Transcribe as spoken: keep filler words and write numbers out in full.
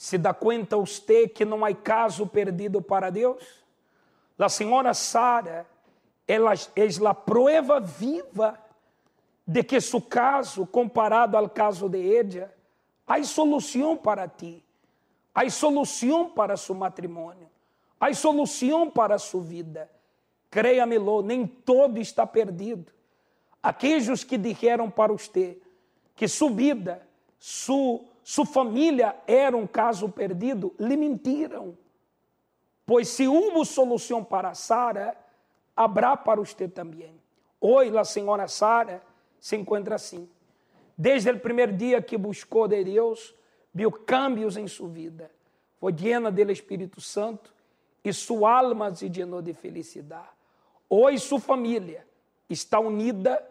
Se dá conta você que não há caso perdido para Deus? A senhora Sara, ela é a prova viva de que seu caso, comparado ao caso de ella, há solução para ti, há solução para seu matrimônio, há solução para sua vida. Creia-me-lo, nem todo está perdido. Aqueles que disseram para você que sua vida, sua, sua família era um caso perdido, lhe mentiram. Pois se houve solução para Sara, haverá para você também. Hoje a senhora Sara se encontra assim. Desde o primeiro dia que buscou de Deus, viu cambios em sua vida. Foi llena do Espírito Santo e sua alma se llenou de felicidade. Hoje sua família está unida